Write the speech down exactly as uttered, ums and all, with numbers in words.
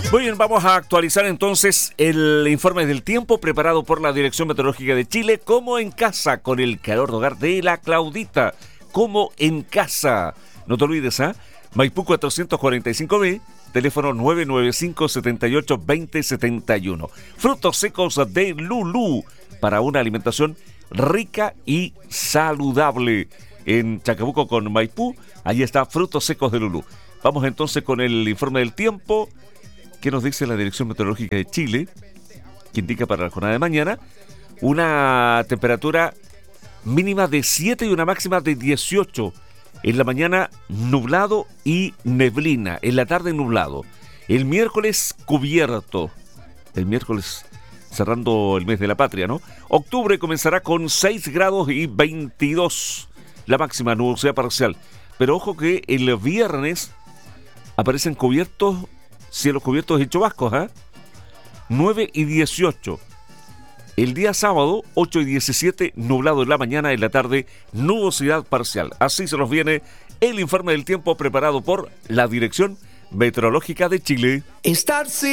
Muy bien, vamos a actualizar entonces el informe del tiempo preparado por la Dirección Meteorológica de Chile, como en casa, con el calor de hogar de la Claudita, como en casa. No te olvides, ¿ah? ¿eh? Maipú cuatrocientos cuarenta y cinco B, teléfono nueve nueve cinco, siete ocho, dos cero siete uno. Frutos secos de Lulú, para una alimentación rica y saludable. En Chacabuco con Maipú, ahí está Frutos secos de Lulú. Vamos entonces con el informe del tiempo. ¿Qué nos dice la Dirección Meteorológica de Chile? Que indica para la jornada de mañana una temperatura mínima de siete y una máxima de dieciocho. En la mañana nublado y neblina. En la tarde nublado. El miércoles cubierto. El miércoles cerrando el mes de la patria, ¿no? Octubre comenzará con seis grados y veintidós. La máxima nubosidad parcial. Pero ojo que el viernes aparecen cubiertos, cielos cubiertos y chubascos, ¿eh? nueve y dieciocho. El día sábado, ocho y diecisiete, nublado en la mañana, en la tarde, nubosidad parcial. Así se nos viene el informe del tiempo preparado por la Dirección Meteorológica de Chile. Estar